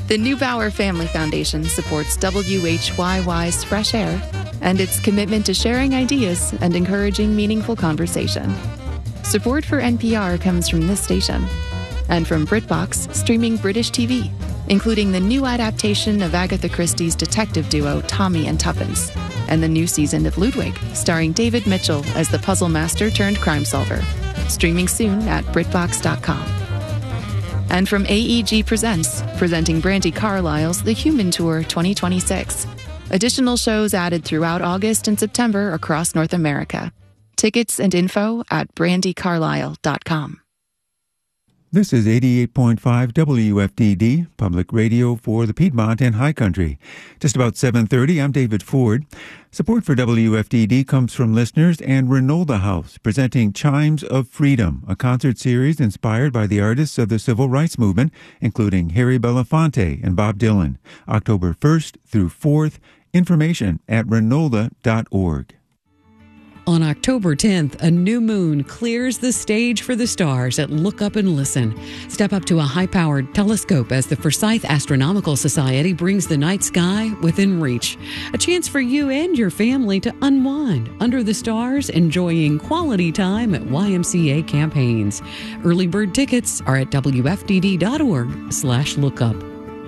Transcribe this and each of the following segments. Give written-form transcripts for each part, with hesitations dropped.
The Neubauer Family Foundation supports WHYY's Fresh Air and its commitment to sharing ideas and encouraging meaningful conversation. Support for NPR comes from this station and from BritBox, streaming British TV, including the new adaptation of Agatha Christie's detective duo Tommy and Tuppence, and the new season of Ludwig, starring David Mitchell as the puzzle master turned crime solver. Streaming soon at BritBox.com. And from AEG Presents, presenting Brandi Carlile's The Human Tour 2026. Additional shows added throughout August and September across North America. Tickets and info at brandicarlisle.com. This is 88.5 WFDD, public radio for the Piedmont and High Country. Just about 7:30, I'm David Ford. Support for WFDD comes from listeners and Renolda House, presenting Chimes of Freedom, a concert series inspired by the artists of the civil rights movement, including Harry Belafonte and Bob Dylan. October 1st through 4th. Information at renolda.org. On October 10th, a new moon clears the stage for the stars at Look Up and Listen. Step up to a high-powered telescope as the Forsyth Astronomical Society brings the night sky within reach. A chance for you and your family to unwind under the stars, enjoying quality time at YMCA campaigns. Early bird tickets are at wfdd.org/lookup.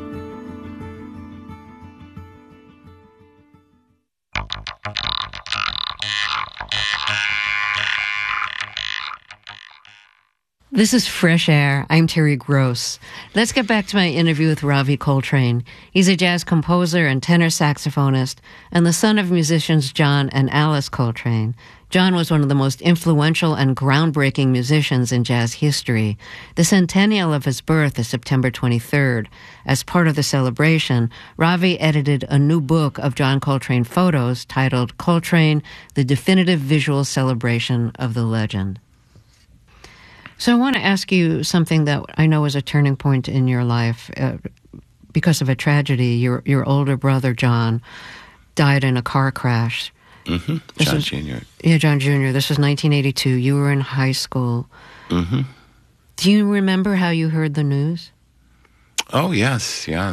This is Fresh Air. I'm Terry Gross. Let's get back to my interview with Ravi Coltrane. He's a jazz composer and tenor saxophonist, and the son of musicians John and Alice Coltrane. John was one of the most influential and groundbreaking musicians in jazz history. The centennial of his birth is September 23rd. As part of the celebration, Ravi edited a new book of John Coltrane photos titled Coltrane, The Definitive Visual Celebration of the Legend. So I want to ask you something that I know is a turning point in your life. Because of a tragedy, your older brother, John, died in a car crash. Mm-hmm. John Jr. Yeah, John Jr. This was 1982. You were in high school. Mm-hmm. Do you remember how you heard the news? Oh, yes. Yeah,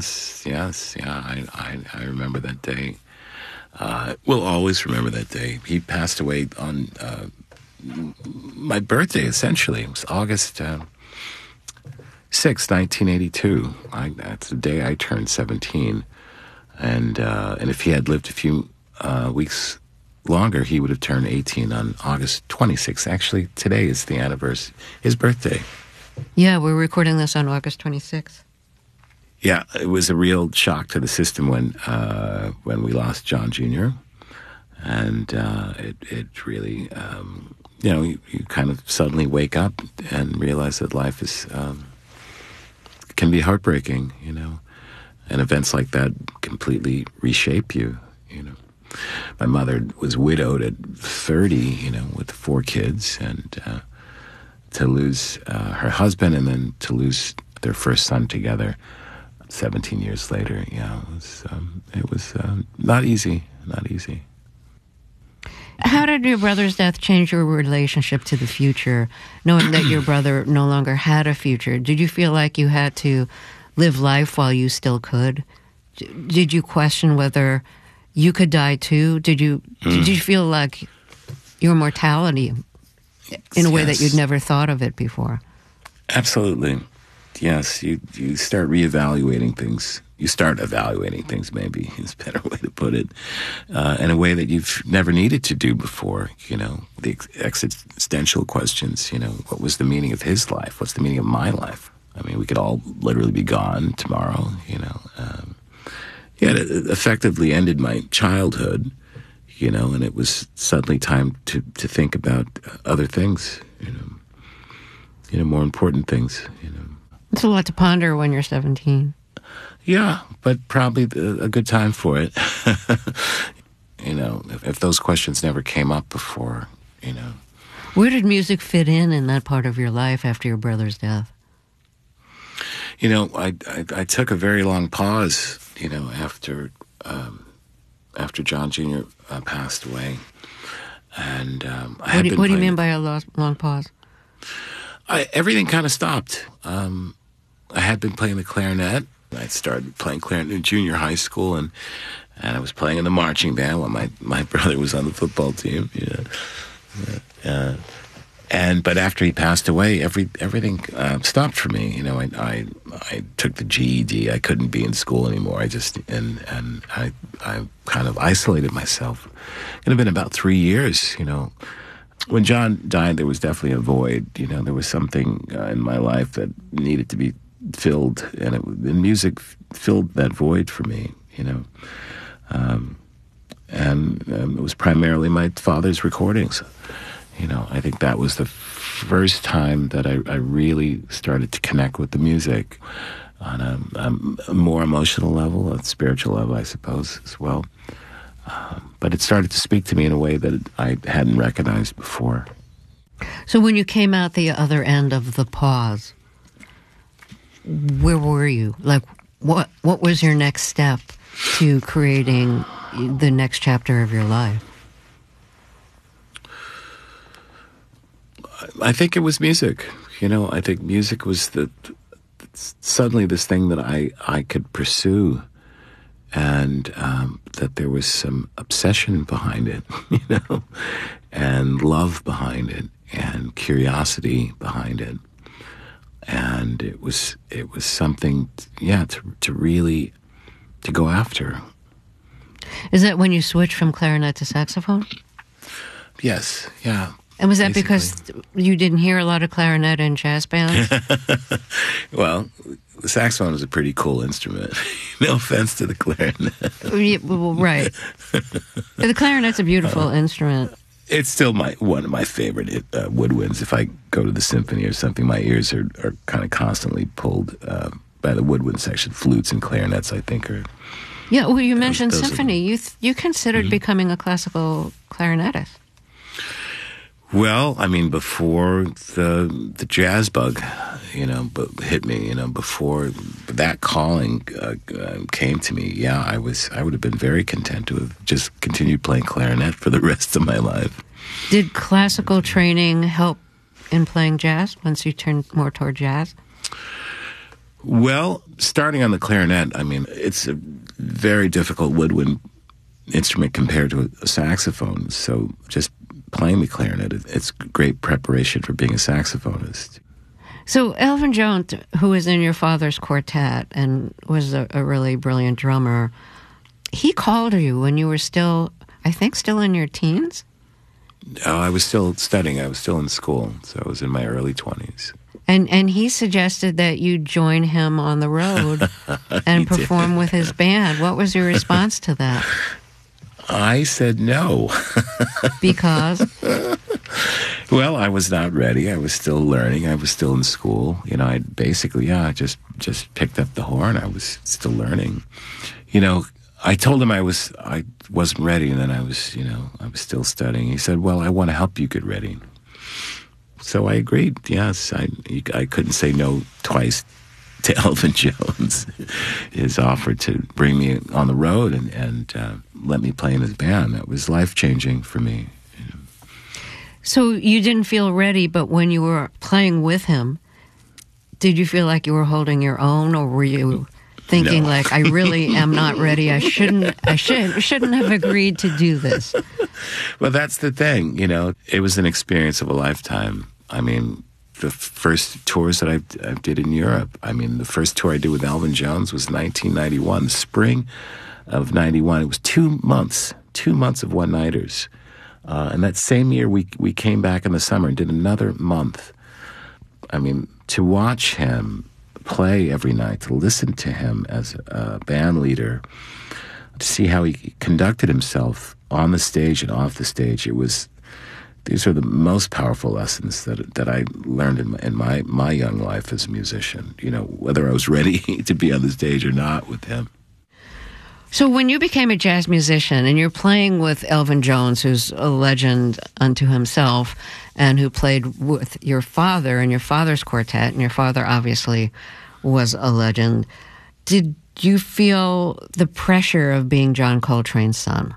I remember that day. We'll always remember that day. He passed away on my birthday, essentially. It was August 6, 1982. That's the day I turned 17. And if he had lived a few weeks longer, he would have turned 18 on August 26th. Actually, today is the anniversary, his birthday. Yeah, we're recording this on August 26th. Yeah, it was a real shock to the system when we lost John Jr. And it really, you kind of suddenly wake up and realize that life is can be heartbreaking, and events like that completely reshape you, My mother was widowed at 30, with 4 kids, and to lose her husband and then to lose their first son together 17 years later, it was not easy. How did your brother's death change your relationship to the future, knowing that your brother no longer had a future? Did you feel like you had to live life while you still could? Did you question whether you could die too? Did you feel like your mortality in a way that you'd never thought of it before? Absolutely. Yes, you start reevaluating things. You start evaluating things, maybe is a better way to put it, in a way that you've never needed to do before, the existential questions, what was the meaning of his life? What's the meaning of my life? I mean, we could all literally be gone tomorrow, it effectively ended my childhood, and it was suddenly time to think about other things, more important things, It's a lot to ponder when you're 17. Yeah, but probably a good time for it. If those questions never came up before, Where did music fit in that part of your life after your brother's death? I took a very long pause, after John Jr. Passed away. And what do you mean by a long pause? Everything kind of stopped. I had been playing the clarinet. I I started playing clarinet in junior high school, and I was playing in the marching band while my brother was on the football team. But after he passed away, everything stopped for me. I took the GED. I couldn't be in school anymore. I kind of isolated myself. It had been about 3 years. When John died, there was definitely a void. There was something in my life that needed to be filled, and music filled that void for me. It was primarily my father's recordings. I think that was the first time that I really started to connect with the music on a more emotional level, a spiritual level, I suppose, as well. But it started to speak to me in a way that I hadn't recognized before. So when you came out the other end of the pause, where were you? Like, what was your next step to creating the next chapter of your life? I think it was music. I think music was suddenly this thing that I could pursue, and that there was some obsession behind it, and love behind it, and curiosity behind it, and it was something, to really to go after. Is that when you switched from clarinet to saxophone? Yes, yeah. And was that basically because you didn't hear a lot of clarinet in jazz bands? Well, the saxophone is a pretty cool instrument. No offense to the clarinet. Yeah, well, right. The clarinet's a beautiful instrument. It's still one of my favorite woodwinds. If I go to the symphony or something, my ears are kind of constantly pulled by the woodwind section. Flutes and clarinets, I think, are... Yeah, well, you mentioned symphony. You considered becoming a classical clarinetist. Well, I mean, before the jazz bug, hit me, before that calling came to me, I would have been very content to have just continued playing clarinet for the rest of my life. Did classical training help in playing jazz once you turned more toward jazz? Well, starting on the clarinet, I mean, it's a very difficult woodwind instrument compared to a saxophone, so just playing the clarinet, it's great preparation for being a saxophonist. So Elvin Jones, who was in your father's quartet and was a really brilliant drummer, he called you when you were still in your teens? Oh, I was still studying. I was still in school, so I was in my early 20s. And he suggested that you join him on the road and perform with his band. What was your response to that? I said no. Because? Well, I was not ready. I was still learning. I was still in school. I basically, I just picked up the horn. I was still learning. I told him I wasn't ready, and then I was still studying. He said, well, I want to help you get ready. So I agreed. Yes, I couldn't say no twice to Elvin Jones. His offer to bring me on the road and let me play in his band, that was life-changing for me. So you didn't feel ready, but when you were playing with him, did you feel like you were holding your own, or were you thinking like, I really am not ready, I shouldn't have agreed to do this? Well, that's the thing, it was an experience of a lifetime. I mean, the first tours that I did in Europe, I mean, the first tour I did with Elvin Jones was 1991, the spring of 91. It was 2 months of one-nighters. And that same year, we came back in the summer and did another month. I mean, to watch him play every night, to listen to him as a band leader, to see how he conducted himself on the stage and off the stage, these are the most powerful lessons that I learned in my young life as a musician, whether I was ready to be on the stage or not with him. So when you became a jazz musician and you're playing with Elvin Jones, who's a legend unto himself and who played with your father and your father's quartet, and your father obviously was a legend, did you feel the pressure of being John Coltrane's son?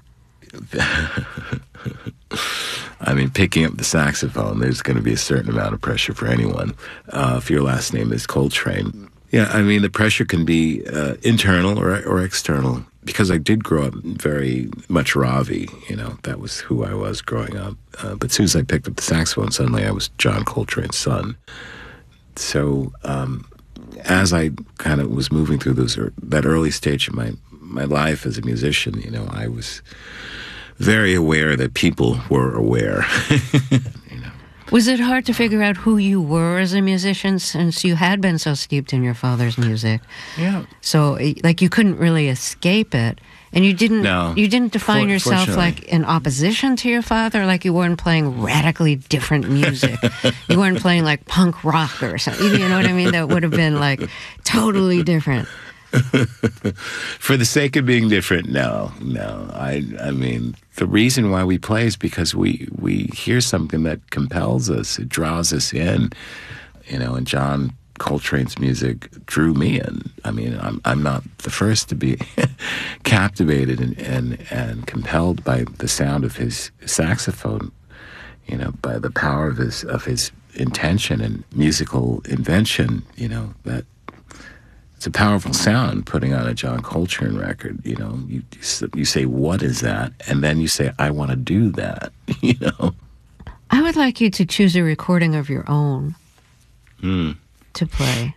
I mean, picking up the saxophone, there's going to be a certain amount of pressure for anyone. If your last name is Coltrane, Yeah, I mean, the pressure can be internal or external. Because I did grow up very much Ravi, that was who I was growing up. But as soon as I picked up the saxophone, suddenly I was John Coltrane's son. So as I kind of was moving through that early stage of my life as a musician, I was very aware that people were aware. Was it hard to figure out who you were as a musician since you had been so steeped in your father's music? Yeah. So, you couldn't really escape it, and you didn't define yourself like in opposition to your father. Like you weren't playing radically different music. You weren't playing like punk rock or something. You know what I mean? That would have been like totally different. For the sake of being different, no. I mean, the reason why we play is because we hear something that compels us. It draws us in, and John Coltrane's music drew me in. I mean, I'm not the first to be captivated and compelled by the sound of his saxophone, by the power of his intention and musical invention, that it's a powerful sound putting on a John Coltrane record. You say, what is that? And then you say, I want to do that. I would like you to choose a recording of your own to play.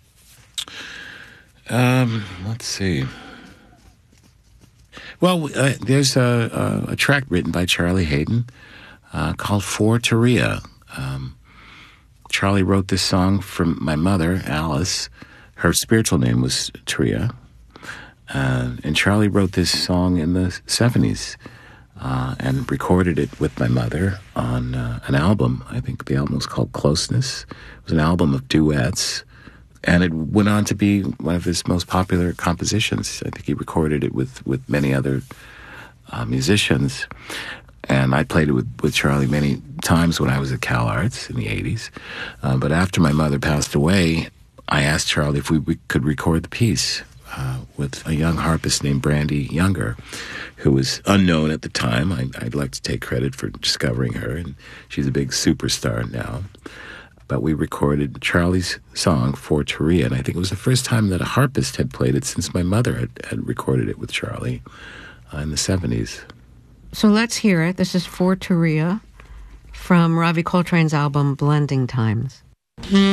Let's see. Well, there's a track written by Charlie Haydn called For Turia. Charlie wrote this song from my mother, Alice. Her spiritual name was Turia. And Charlie wrote this song in the 70s and recorded it with my mother on an album. I think the album was called Closeness. It was an album of duets. And it went on to be one of his most popular compositions. I think he recorded it with many other musicians. And I played it with Charlie many times when I was at Cal Arts in the 80s. But after my mother passed away, I asked Charlie if we could record the piece with a young harpist named Brandy Younger, who was unknown at the time. I'd like to take credit for discovering her, and she's a big superstar now. But we recorded Charlie's song, For Turia, and I think it was the first time that a harpist had played it since my mother had recorded it with Charlie in the 70s. So let's hear it. This is For Turia from Ravi Coltrane's album, Blending Times.